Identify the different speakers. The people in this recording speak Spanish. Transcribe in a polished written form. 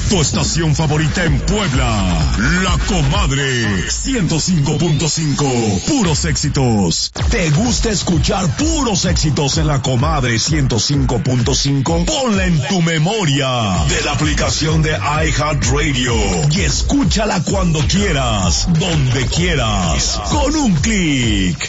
Speaker 1: Tu estación favorita en Puebla, La Comadre 105.5, puros éxitos. ¿Te gusta escuchar puros éxitos en La Comadre 105.5? Ponla en tu memoria de la aplicación de iHeartRadio y escúchala cuando quieras, donde quieras, con un clic.